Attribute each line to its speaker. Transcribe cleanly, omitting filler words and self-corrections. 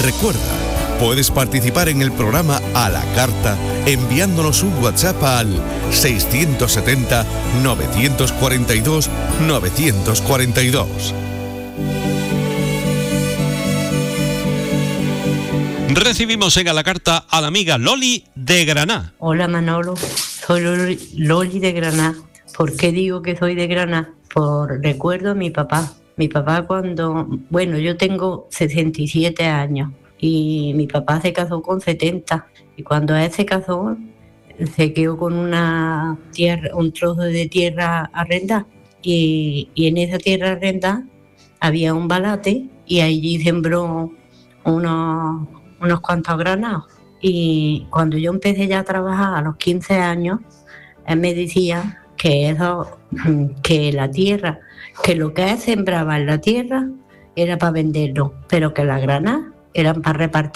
Speaker 1: Recuerda, puedes participar en el programa a la carta enviándonos un WhatsApp al 670 942 942.
Speaker 2: Recibimos en A la Carta a la amiga Loli de Granada.
Speaker 3: Hola Manolo, soy Loli de Granada. ¿Por qué digo que soy de Granada? Por recuerdo a mi papá. Mi papá yo tengo 67 años y mi papá se casó con 70. Y cuando él se casó, se quedó con un trozo de tierra arrendada. Y en esa tierra arrendada había un balate y allí sembró unos cuantos granados. Y cuando yo empecé ya a trabajar a los 15 años, él me decía que la tierra, que lo que él sembraba en la tierra era para venderlo, pero que las granadas eran para repartir.